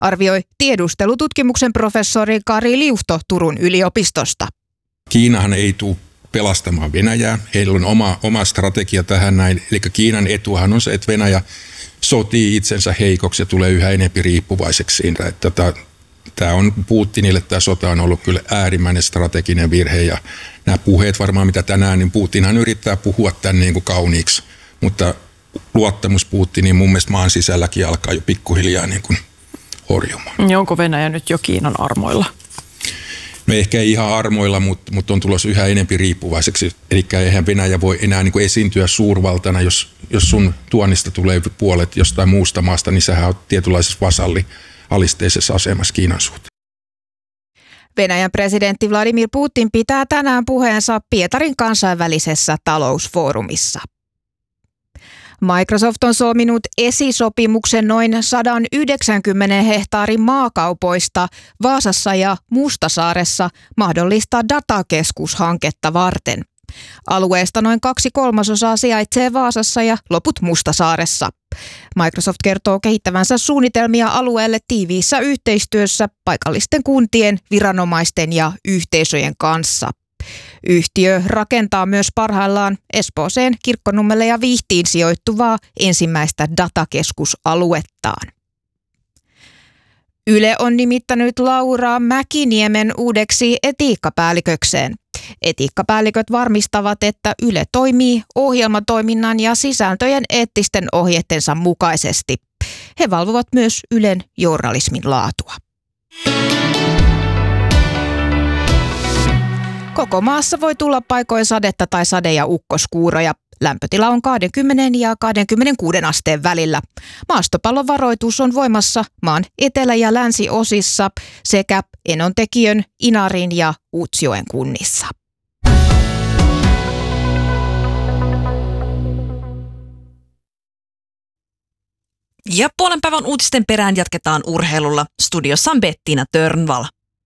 arvioi tiedustelututkimuksen professori Kari Liuhto Turun yliopistosta. Kiinahan ei tule pelastamaan Venäjää. Heillä on oma strategia tähän näin. Eli Kiinan etuhan on se, että Venäjä sotii itsensä heikoksi ja tulee yhä enemmän riippuvaiseksi siinä. Tämä on Putinille, tämä sota on ollut kyllä äärimmäinen strateginen virhe ja nämä puheet varmaan mitä tänään, niin Putinhan yrittää puhua tämän niin kuin kauniiksi, mutta luottamus Putiniin mun mielestä maan sisälläkin alkaa jo pikkuhiljaa niin kuin horjumaan. Onko Venäjä nyt jo Kiinan armoilla? No ehkä ei ihan armoilla, mutta on tulossa yhä enemmän riippuvaiseksi. Eli eihän Venäjä voi enää niin kuin esiintyä suurvaltana, jos sun tuonnista tulee puolet jostain muusta maasta, niin sähän olet tietynlaisessa vasallialisteisessa asemassa Kiinan suhteen. Venäjän presidentti Vladimir Putin pitää tänään puheensa Pietarin kansainvälisessä talousfoorumissa. Microsoft on solminut esisopimuksen noin 190 hehtaarin maakaupoista Vaasassa ja Mustasaaressa mahdollista datakeskushanketta varten. Alueesta noin 2/3 sijaitsee Vaasassa ja loput Mustasaaressa. Microsoft kertoo kehittävänsä suunnitelmia alueelle tiiviissä yhteistyössä paikallisten kuntien, viranomaisten ja yhteisöjen kanssa. Yhtiö rakentaa myös parhaillaan Espooseen, Kirkkonummelle ja Vihtiin sijoittuvaa ensimmäistä datakeskusaluettaan. Yle on nimittänyt Laura Mäkiniemen uudeksi etiikkapäällikökseen. Etiikkapäälliköt varmistavat, että Yle toimii ohjelmatoiminnan ja sisältöjen eettisten ohjeittensa mukaisesti. He valvovat myös Ylen journalismin laatua. Koko maassa voi tulla paikoin sadetta tai sade- ja ukkoskuuroja. Lämpötila on 20 ja 26 asteen välillä. Maastopallon varoitus on voimassa maan etelä- ja länsiosissa sekä Enontekiön, Inarin ja Utsjoen kunnissa. Ja puolen päivän uutisten perään jatketaan urheilulla. Studiossa on Bettina Törnvall.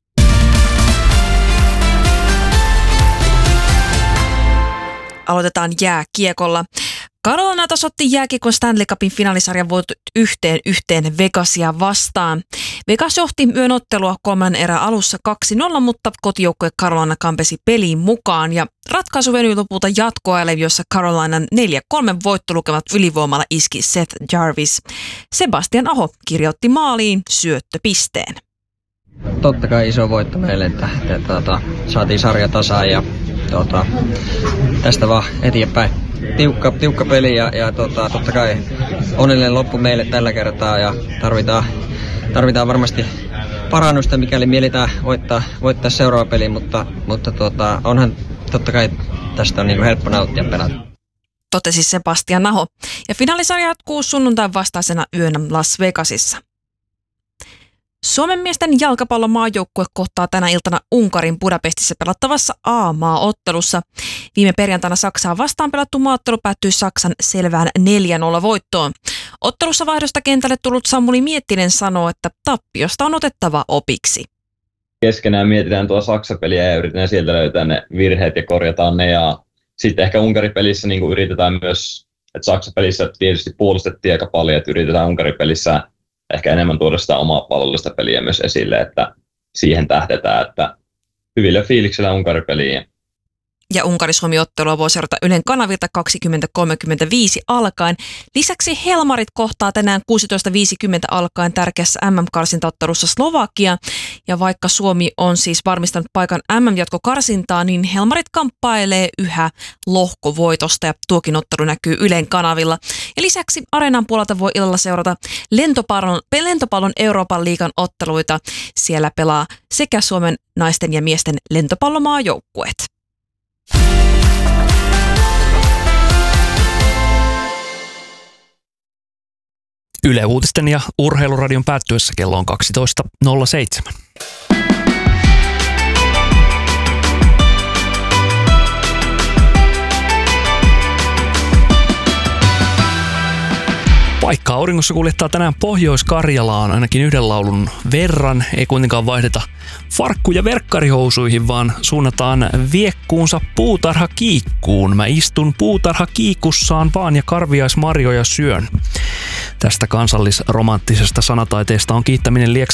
Aloitetaan jääkiekolla. Carolina tasoitti jääkiekon Stanley Cupin finaalisarjan voitot 1-1 Vegasia vastaan. Vegas johti yön ottelua 3 erän alussa 2-0, mutta kotijoukkue Carolina kampesi peliin mukaan. Ja ratkaisu venyi lopulta jatkoajalle, jossa Carolinan 4-3 voittolukemat ylivoimalla iski Seth Jarvis. Sebastian Aho kirjoitti maaliin syöttöpisteen. Totta kai iso voitto meille, että saatiin sarja tasaan ja tästä vaan eteenpäin. Tiukka peli ja totta kai onnellinen loppu meille tällä kertaa ja tarvitaan varmasti parannusta, mikäli mielitään voittaa seuraava peli, mutta onhan totta kai tästä on niin kuin helppo nauttia pelata. Totesi Sebastian Aho. Ja finaalisarja jatkuu sunnuntain vastaisena yönä Las Vegasissa. Suomen miesten jalkapallomaajoukkue kohtaa tänä iltana Unkarin Budapestissa pelattavassa A-maaottelussa. Viime perjantaina Saksaa vastaan pelattu maaottelu päättyi Saksan selvään 4-0 voittoon. Ottelussa vaihdosta kentälle tullut Samuli Miettinen sanoo, että tappiosta on otettava opiksi. Keskenään mietitään tuo Saksa-peliä ja yritetään sieltä löytää ne virheet ja korjataan ne. Ja sitten ehkä Unkari-pelissä niin yritetään myös, että Saksa-pelissä tietysti puolustettiin aika paljon, että yritetään Unkari-pelissä ehkä enemmän tuoda sitä omaa pallollista peliä myös esille, että siihen tähdetään, että hyvillä fiiliksellä Unkari-peliin. Ja Unkari-Suomi-ottelua voi seurata Ylen kanavilta 20.35 alkaen. Lisäksi Helmarit kohtaa tänään 16.50 alkaen tärkeässä MM-karsintaottelussa Slovakia. Ja vaikka Suomi on siis varmistanut paikan MM-jatkokarsintaan, niin Helmarit kamppailee yhä lohkovoitosta ja tuokin ottelu näkyy Ylen kanavilla. Ja lisäksi Areenan puolelta voi illalla seurata lentopallon Euroopan liigan otteluita. Siellä pelaa sekä Suomen naisten ja miesten lentopallomaajoukkueet. Yle Uutisten ja Urheiluradion päättyessä kello on 12.07. Paikka auringossa kuljettaa tänään Pohjois-Karjalaan ainakin yhden laulun verran. Ei kuitenkaan vaihdeta farkku- ja verkkarihousuihin, vaan suunnataan viekkuunsa puutarhakiikkuun. Mä istun puutarhakiikussaan vaan ja karviaismarjoja syön. Tästä kansallisromanttisesta sanataiteesta on kiittäminen